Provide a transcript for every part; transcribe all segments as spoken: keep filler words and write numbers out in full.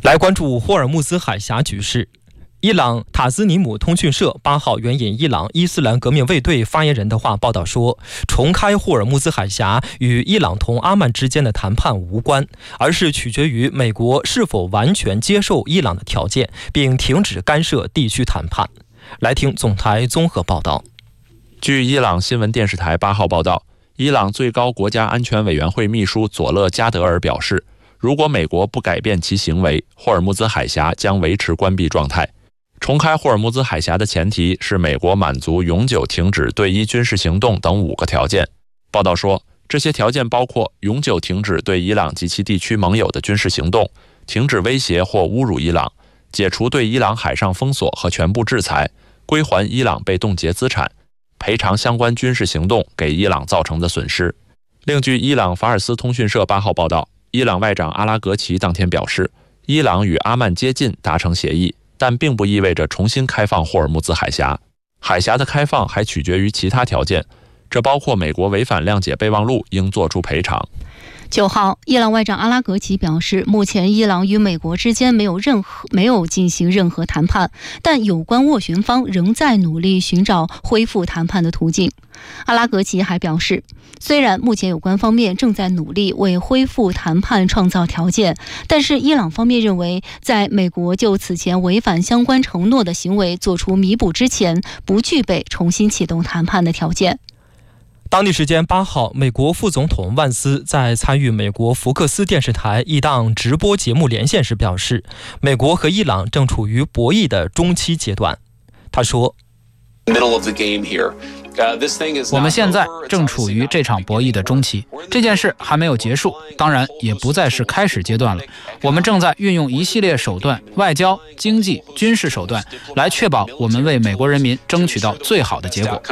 来关注霍尔木兹海峡局势。伊朗塔兹尼姆通讯社八号援引伊朗伊斯兰革命卫队发言人的话报道说，重开霍尔木兹海峡与伊朗同阿曼之间的谈判无关，而是取决于美国是否完全接受伊朗的条件，并停止干涉地区谈判。来听总台综合报道。 据伊朗新闻电视台八号报道，伊朗最高国家安全委员会秘书佐勒加德尔表示，如果美国不改变其行为，霍尔木兹海峡将维持关闭状态。重开霍尔木兹海峡的前提是美国满足永久停止对伊军事行动等五个条件。报道说，这些条件包括永久停止对伊朗及其地区盟友的军事行动，停止威胁或侮辱伊朗，解除对伊朗海上封锁和全部制裁，归还伊朗被冻结资产，赔偿相关军事行动给伊朗造成的损失。另据伊朗法尔斯通讯社八号报道，伊朗外长阿拉格齐当天表示，伊朗与阿曼接近达成协议，但并不意味着重新开放霍尔木兹海峡。海峡的开放还取决于其他条件，这包括美国违反谅解备忘录应作出赔偿。 九号，伊朗外长阿拉格齐表示，目前伊朗与美国之间没有任何没有进行任何谈判，但有关斡旋方仍在努力寻找恢复谈判的途径。阿拉格齐还表示，虽然目前有关方面正在努力为恢复谈判创造条件，但是伊朗方面认为，在美国就此前违反相关承诺的行为做出弥补之前，不具备重新启动谈判的条件。 当地时间八号，美国副总统万斯在参与美国福克斯电视台一档直播节目连线时表示，美国和伊朗正处于博弈的中期阶段。他说， 我们现在正处于这场博弈的中期，这件事还没有结束，当然也不再是开始阶段了。我们正在运用一系列手段，外交、经济、军事手段，来确保我们为美国人民争取到最好的结果。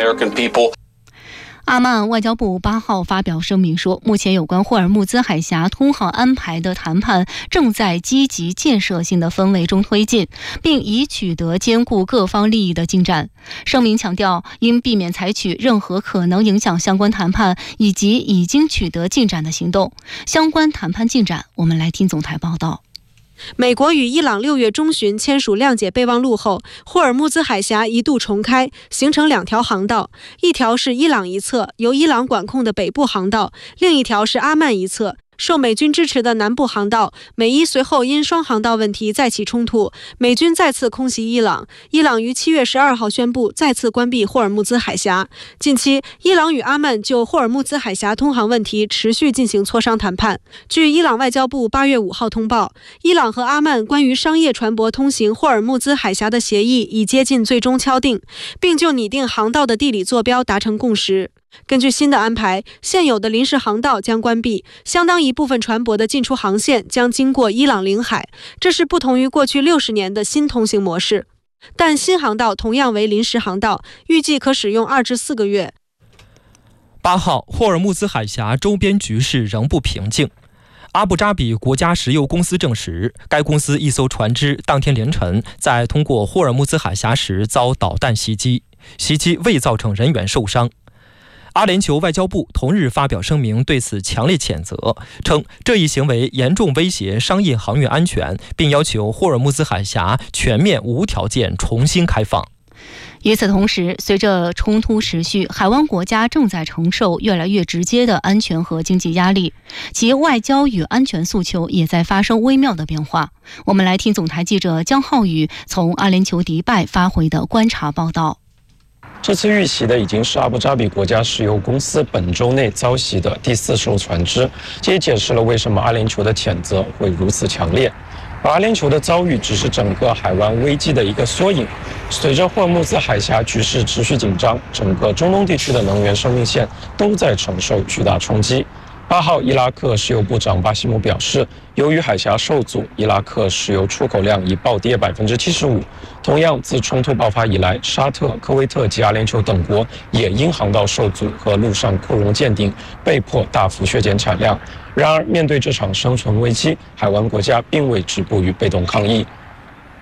阿曼外交部八号发表声明说，目前有关霍尔木兹海峡通航安排的谈判正在积极建设性的氛围中推进，并已取得兼顾各方利益的进展。声明强调，应避免采取任何可能影响相关谈判以及已经取得进展的行动。相关谈判进展，我们来听总台报道。 美国与伊朗六月中旬签署谅解备忘录后，霍尔木兹海峡一度重开，形成两条航道，一条是伊朗一侧由伊朗管控的北部航道，另一条是阿曼一侧受美军支持的南部航道。美伊随后因双航道问题再起冲突，美军再次空袭伊朗。伊朗于七月十二号宣布再次关闭霍尔木兹海峡。近期，伊朗与阿曼就霍尔木兹海峡通航问题持续进行磋商谈判。据伊朗外交部八月五号通报，伊朗和阿曼关于商业船舶通行霍尔木兹海峡的协议已接近最终敲定，并就拟定航道的地理坐标达成共识。根据新的安排，现有的临时航道将关闭，相当一部分船舶的进出航线将经过伊朗领海，这是不同于过去六十年的新通行模式。但新航道同样为临时航道，预计可使用二至四个月。 八号，霍尔木兹海峡周边局势仍不平静。阿布扎比国家石油公司证实，该公司一艘船只当天凌晨在通过霍尔木兹海峡时遭导弹袭击，袭击未造成人员受伤。阿联酋外交部同日发表声明，对此强烈谴责，称这一行为严重威胁商业航运安全，并要求霍尔木兹海峡全面无条件重新开放。 与此同时，随着冲突持续，海湾国家正在承受越来越直接的安全和经济压力，其外交与安全诉求也在发生微妙的变化。我们来听总台记者江浩宇从阿联酋迪拜发回的观察报道。 这次遇袭的已经是阿布扎比国家石油公司本周内遭袭的第四艘船只，这也解释了为什么阿联酋的谴责会如此强烈。而阿联酋的遭遇只是整个海湾危机的一个缩影。随着霍尔木兹海峡局势持续紧张，整个中东地区的能源生命线都在承受巨大冲击。八号，伊拉克石油部长巴西姆表示，由于海峡受阻，伊拉克石油出口量已暴跌百分之七十五。同样，自冲突爆发以来，沙特、科威特及阿联酋等国也因航道受阻和陆上扩容见顶，被迫大幅削减产量。然而，面对这场生存危机，海湾国家并未止步于被动抗议。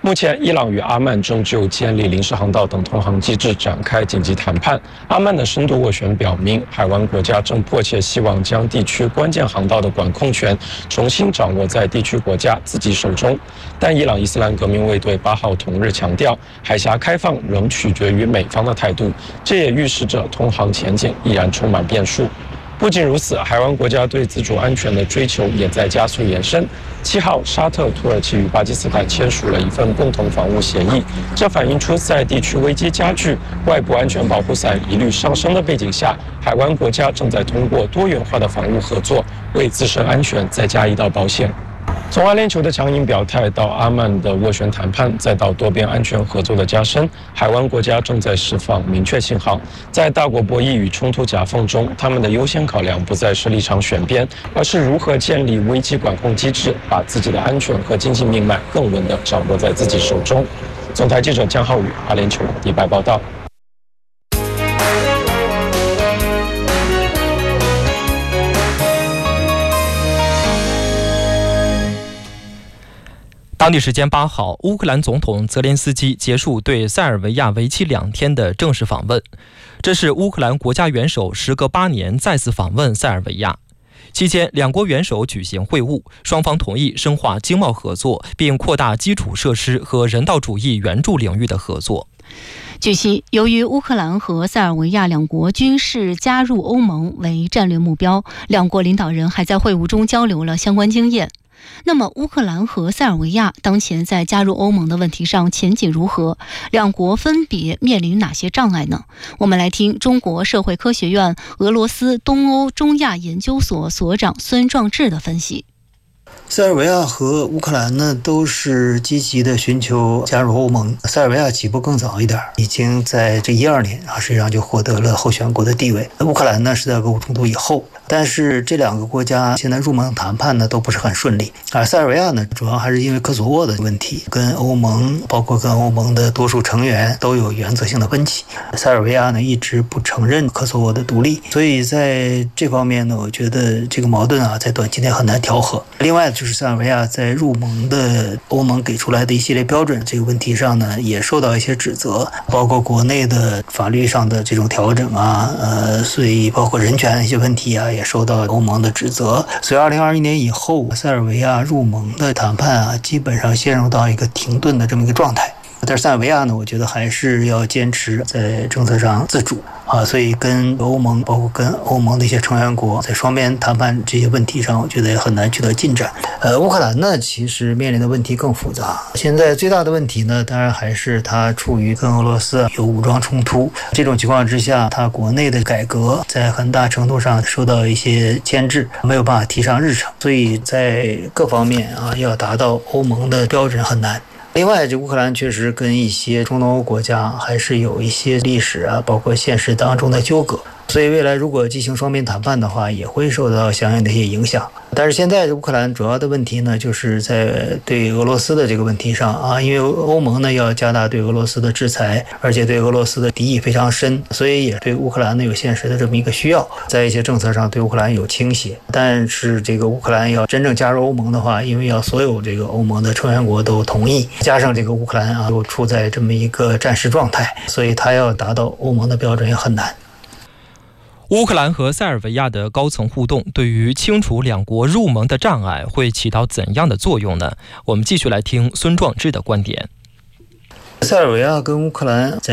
目前，伊朗与阿曼正就建立临时航道等通航机制展开紧急谈判。阿曼的深度斡旋表明，海湾国家正迫切希望将地区关键航道的管控权重新掌握在地区国家自己手中。但伊朗伊斯兰革命卫队八号同日强调，海峡开放仍取决于美方的态度，这也预示着通航前景依然充满变数。不仅如此，海湾国家对自主安全的追求也在加速延伸。七号，沙特、土耳其与巴基斯坦签署了一份共同防务协议，这反映出在地区危机加剧、外部安全保护伞疑虑上升的背景下，海湾国家正在通过多元化的防务合作，为自身安全再加一道保险。从阿联酋的强硬表态到阿曼的斡旋谈判，再到多边安全合作的加深，海湾国家正在释放明确信号。在大国博弈与冲突夹缝中，他们的优先考量不再是立场选边，而是如何建立危机管控机制，把自己的安全和经济命脉更稳地掌握在自己手中。总台记者江浩宇，阿联酋迪拜报道。 当地时间八号，乌克兰总统泽连斯基结束对塞尔维亚为期两天的正式访问。这是乌克兰国家元首时隔八年再次访问塞尔维亚。期间，两国元首举行会晤，双方同意深化经贸合作，并扩大基础设施和人道主义援助领域的合作。 据悉，由于乌克兰和塞尔维亚两国均视加入欧盟为战略目标，两国领导人还在会晤中交流了相关经验。那么，乌克兰和塞尔维亚当前在加入欧盟的问题上前景如何？两国分别面临哪些障碍呢？我们来听中国社会科学院俄罗斯东欧中亚研究所所长孙壮志的分析。 塞尔维亚和乌克兰呢，都是积极的寻求加入欧盟。塞尔维亚起步更早一点，已经在这一二年啊，实际上就获得了候选国的地位。乌克兰呢是在俄乌冲突以后，但是这两个国家现在入盟谈判呢都不是很顺利。而塞尔维亚呢，主要还是因为科索沃的问题，跟欧盟包括跟欧盟的多数成员都有原则性的分歧。塞尔维亚呢一直不承认科索沃的独立，所以在这方面呢，我觉得这个矛盾啊，在短期内很难调和。另外就是塞尔维亚在入盟的欧盟给出来的一系列标准这个问题上呢，也受到一些指责，包括国内的法律上的这种调整啊，呃，所以包括人权的一些问题啊，也受到欧盟的指责。所以二零二一年以后，塞尔维亚入盟的谈判啊，基本上陷入到一个停顿的这么一个状态。但是塞尔维亚呢，我觉得还是要坚持在政策上自主啊，所以跟欧盟，包括跟欧盟的一些成员国，在双边谈判这些问题上，我觉得也很难取得进展。呃，乌克兰呢，其实面临的问题更复杂。现在最大的问题呢，当然还是它处于跟俄罗斯有武装冲突，这种情况之下，它国内的改革在很大程度上受到一些牵制，没有办法提上日程，所以在各方面啊，要达到欧盟的标准很难。另外，这乌克兰确实跟一些中东欧国家还是有一些历史啊，包括现实当中的纠葛，所以未来如果进行双边谈判的话，也会受到相应的一些影响。但是现在乌克兰主要的问题呢，就是在对俄罗斯的这个问题上啊，因为欧盟呢要加大对俄罗斯的制裁，而且对俄罗斯的敌意非常深，所以也对乌克兰呢有现实的这么一个需要，在一些政策上对乌克兰有倾斜。但是这个乌克兰要真正加入欧盟的话，因为要所有这个欧盟的成员国都同意，加上这个乌克兰啊又处在这么一个战时状态，所以他要达到欧盟的标准也很难。 乌克兰和塞尔维亚的高层互动对于清除两国入盟的障碍会起到怎样的作用呢？我们继续来听孙壮志的观点。 塞尔维亚跟乌克兰在